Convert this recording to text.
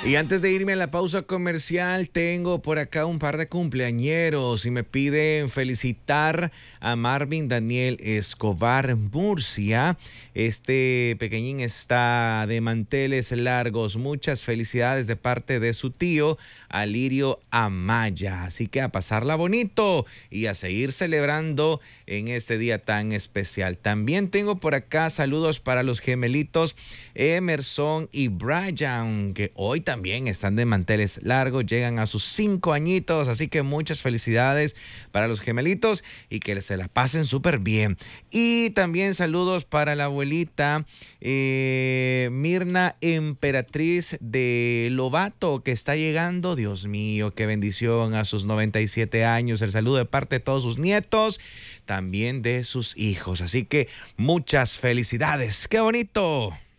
Y antes de irme a la pausa comercial, tengo por acá un par de cumpleañeros y me piden felicitar a Marvin Daniel Escobar Murcia. Este pequeñín está de manteles largos. Muchas felicidades de parte de su tío Alirio Amaya. Así que a pasarla bonito y a seguir celebrando en este día tan especial. También tengo por acá saludos para los gemelitos Emerson y Brian, que hoy también están de manteles largos, llegan a sus 5 añitos, así que muchas felicidades para los gemelitos y que se la pasen súper bien. Y también saludos para la abuelita Mirna Emperatriz de Lobato, que está llegando. Dios mío, qué bendición, a sus 97 años. El saludo de parte de todos sus nietos, también de sus hijos. Así que muchas felicidades. ¡Qué bonito!